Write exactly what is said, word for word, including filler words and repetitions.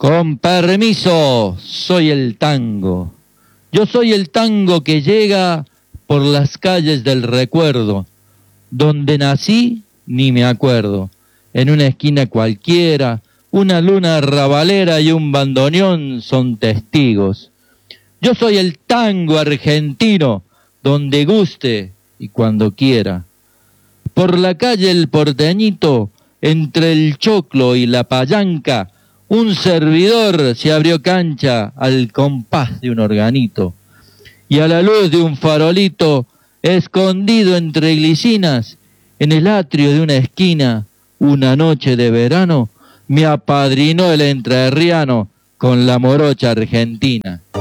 Con permiso, soy el tango. Yo soy el tango que llega por las calles del recuerdo. Donde nací, ni me acuerdo. En una esquina cualquiera, una luna arrabalera y un bandoneón son testigos. Yo soy el tango argentino, donde guste y cuando quiera. Por la calle El Porteñito, entre el choclo y la payanca, un servidor se abrió cancha al compás de un organito. Y a la luz de un farolito, escondido entre glicinas, en el atrio de una esquina, una noche de verano, me apadrinó el entrerriano con la morocha argentina.